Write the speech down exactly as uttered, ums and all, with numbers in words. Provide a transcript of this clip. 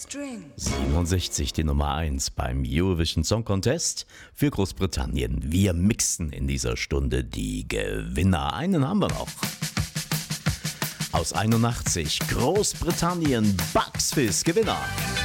siebenundsechzig die Nummer eins beim Eurovision Song Contest für Großbritannien. Wir mixen in dieser Stunde die Gewinner. Einen haben wir noch. Aus einundachtzig Großbritannien, Bucks Fizz Gewinner.